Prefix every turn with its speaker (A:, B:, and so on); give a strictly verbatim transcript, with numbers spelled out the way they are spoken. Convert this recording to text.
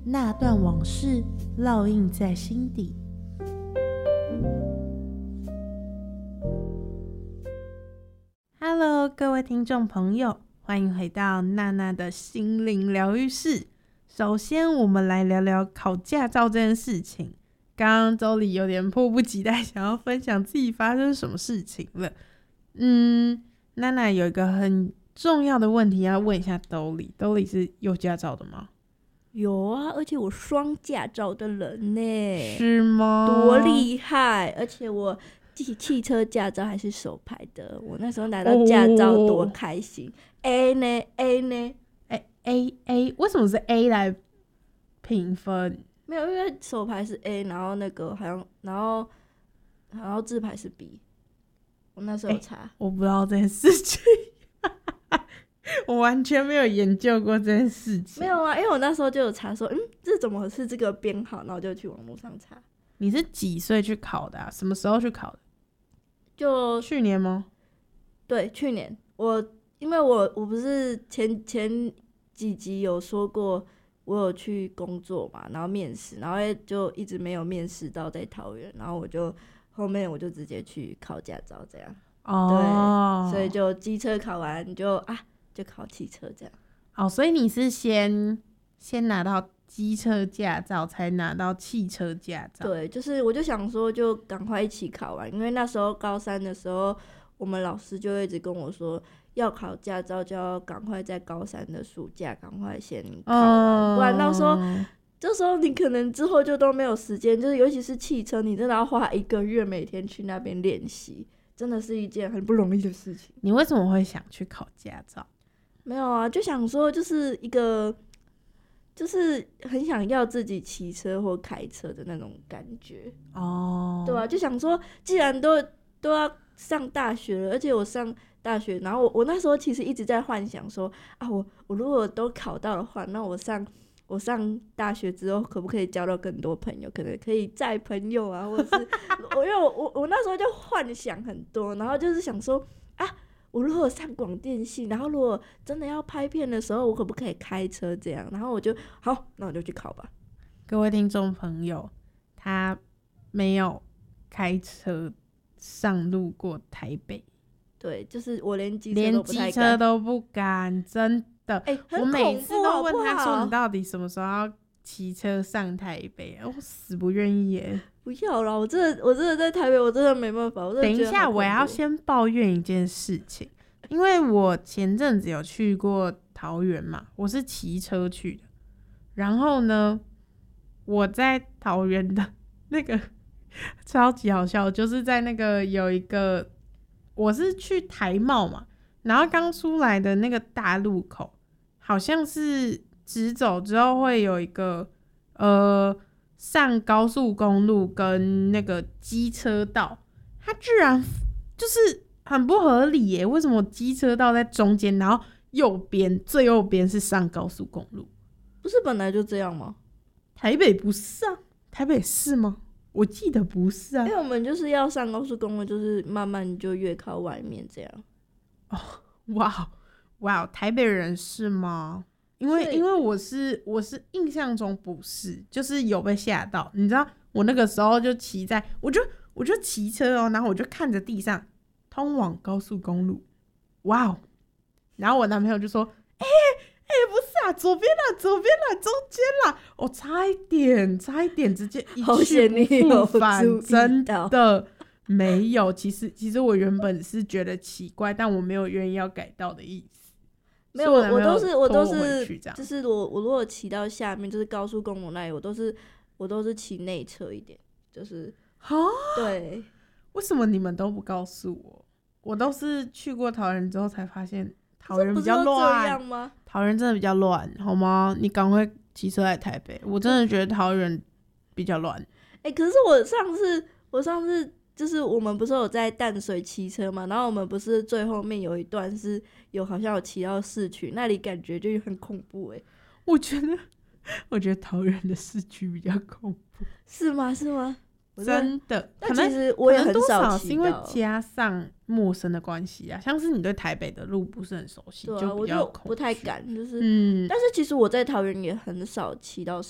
A: 那段往事烙印在心底。Hello， 各位听众朋友，欢迎回到娜娜的心灵疗愈室。首先，我们来聊聊考驾照这件事情。刚刚周里有点迫不及待想要分享自己发生什么事情了。嗯，娜娜有一个很重要的问题要问一下兜里，兜里是有驾照的吗？
B: 有啊，而且我双驾照的人呢。
A: 是吗？
B: 多厉害！而且我汽汽车驾照还是手排的，我那时候拿到驾照多开心。哦、A 呢 ？A 呢
A: ？A A A 为什么是 A 来评分？
B: 没有，因为手排是 A， 然后那个好像，然后然后自排是 B。我那时候有查、欸，
A: 我不知道这件事情。我完全没有研究过这件事情。
B: 没有啊，因为我那时候就有查说，嗯，这怎么是这个编号，然后就去网络上查。
A: 你是几岁去考的啊？什么时候去考的？
B: 就
A: 去年吗？
B: 对，去年。我因为我我不是前前几集有说过，我有去工作嘛，然后面试，然后就一直没有面试到在桃园，然后我就后面我就直接去考驾照这样。
A: 哦，
B: 对，所以就机车考完就啊。就考汽车这样。
A: 哦，所以你是先先拿到机车驾照才拿到汽车驾照？
B: 对，就是我就想说就赶快一起考完，因为那时候高三的时候我们老师就一直跟我说要考驾照就要赶快在高三的暑假赶快先考完、哦、不然到时候这时候你可能之后就都没有时间，就是尤其是汽车你真的要花一个月每天去那边练习，真的是一件很不容易的事情。
A: 你为什么会想去考驾照？
B: 没有啊，就想说就是一个就是很想要自己骑车或开车的那种感觉哦，对啊，就想说既然都都要上大学了，而且我上大学，然后我我那时候其实一直在幻想说啊，我我如果都考到的话，那我上我上大学之后可不可以交到更多朋友，可能可以载朋友啊，或者是我因为我我我那时候就幻想很多，然后就是想说啊。我如果上广电系，然后如果真的要拍片的时候，我可不可以开车这样？然后我就好，那我就去考吧。
A: 各位听众朋友，他没有开车上路过台北，
B: 对，就是我连机车
A: 连机车都不敢，真的。
B: 欸、
A: 我每次都问他说：“你到底什么时候要骑车上台北？”我死不愿意耶。
B: 不要啦，我真的我真的在台北我真的没办法，我真的觉得好恐怖。
A: 等一下我要先抱怨一件事情，因为我前阵子有去过桃园嘛，我是骑车去的，然后呢我在桃园的那个超级好笑，就是在那个有一个我是去台茂嘛，然后刚出来的那个大路口好像是直走之后会有一个呃上高速公路跟那个机车道，它居然就是很不合理耶！为什么机车道在中间，然后右边最右边是上高速公路？
B: 不是本来就这样吗？
A: 台北不是啊，台北是吗？我记得不是啊，
B: 因为我们就是要上高速公路，就是慢慢就越靠外面这样。
A: 哦，哇哇，台北人是吗？因为因为我是我是印象中不是，就是有被吓到。你知道我那个时候就骑在，我就我就骑车哦，然后我就看着地上通往高速公路，哇哦！然后我男朋友就说：“哎、欸、哎、欸，不是啊，左边啦，左边啦，中间啦！”我、哦、差一点，差一点，直接一去不复返，真的没有。其实其实我原本是觉得奇怪，但我没有愿意要改道的意思。
B: 没有，我我都是我都是，就是我我如果骑到下面，就是高速公路那里，我都是我都是骑内侧一点，就是
A: 啊，
B: 对。
A: 为什么你们都不告诉我？我都是去过桃园之后才发现桃园比较乱
B: 吗？
A: 桃园真的比较乱，好吗？你赶快骑车来台北，我真的觉得桃园比较乱。
B: 哎、欸，可是我上次我上次。就是我们不是有在淡水骑车嘛，然后我们不是最后面有一段是有好像有骑到市区，那里感觉就很恐怖哎、欸。
A: 我觉得，我觉得桃园的市区比较恐怖，
B: 是吗？是吗？
A: 真的，
B: 可能其实我也很少骑到，
A: 是因为加上陌生的关系啊，像是你对台北的路不是很熟悉，
B: 对啊、
A: 就比较恐惧，
B: 我就不太敢，就是，
A: 嗯。
B: 但是其实我在桃园也很少骑到市